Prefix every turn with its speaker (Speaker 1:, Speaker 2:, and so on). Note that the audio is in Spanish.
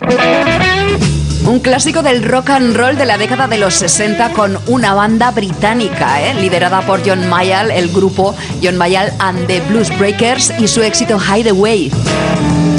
Speaker 1: Un clásico del rock and roll de la década de los 60 con una banda británica, liderada por John Mayall, el grupo John Mayall and the Blues Breakers y su éxito Hideaway.